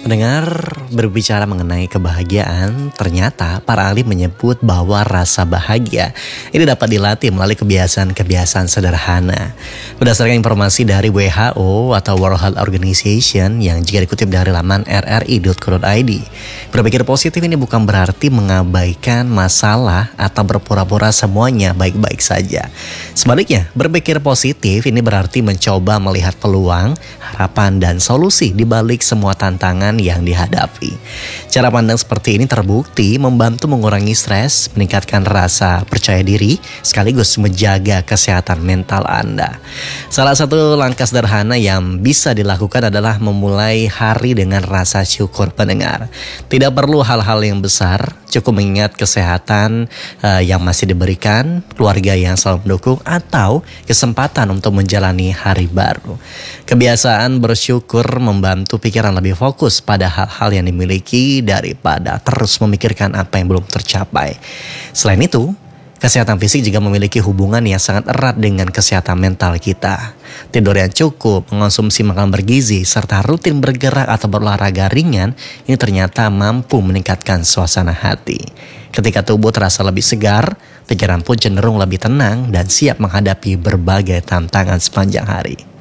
Mendengar berbicara mengenai kebahagiaan, ternyata para ahli menyebut bahwa rasa bahagia ini dapat dilatih melalui kebiasaan-kebiasaan sederhana. Berdasarkan informasi dari WHO atau World Health Organization yang jika dikutip dari laman rri.co.id, berpikir positif ini bukan berarti mengabaikan masalah atau berpura-pura semuanya baik-baik saja. Sebaliknya, berpikir positif ini berarti mencoba melihat peluang, harapan, dan solusi di balik semua tantangan yang dihadapi. Cara pandang seperti ini terbukti membantu mengurangi stres, meningkatkan rasa percaya diri, sekaligus menjaga kesehatan mental Anda. Salah satu langkah sederhana yang bisa dilakukan adalah memulai hari dengan rasa syukur pendengar. Tidak perlu hal-hal yang besar, cukup mengingat kesehatan yang masih diberikan, keluarga yang selalu mendukung, atau kesempatan untuk menjalani hari baru. Kebiasaan bersyukur membantu pikiran lebih fokus pada hal-hal yang dimiliki daripada terus memikirkan apa yang belum tercapai. Selain itu, kesehatan fisik juga memiliki hubungan yang sangat erat dengan kesehatan mental kita. Tidur yang cukup, mengonsumsi makanan bergizi, serta rutin bergerak atau berolahraga ringan, ini ternyata mampu meningkatkan suasana hati. Ketika tubuh terasa lebih segar, pikiran pun cenderung lebih tenang dan siap menghadapi berbagai tantangan sepanjang hari.